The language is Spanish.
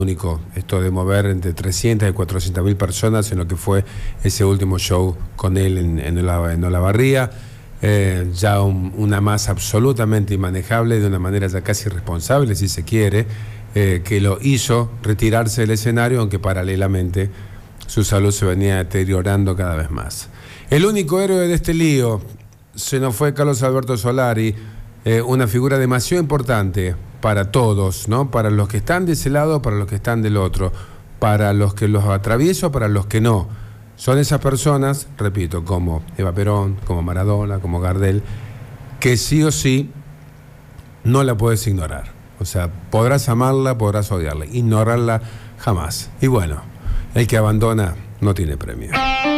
único, esto de mover entre 300 y 400 mil personas en lo que fue ese último show con él en Olavarría. Ya una masa absolutamente inmanejable, de una manera ya casi irresponsable, si se quiere, que lo hizo retirarse del escenario, aunque paralelamente su salud se venía deteriorando cada vez más. El único héroe de este lío se nos fue Carlos Alberto Solari, una figura demasiado importante para todos, ¿no? Para los que están de ese lado, para los que están del otro, para los que los atravieso, para los que no. Son esas personas, repito, como Eva Perón, como Maradona, como Gardel, que sí o sí no la puedes ignorar. O sea, podrás amarla, podrás odiarla, ignorarla jamás. Y bueno, el que abandona no tiene premio.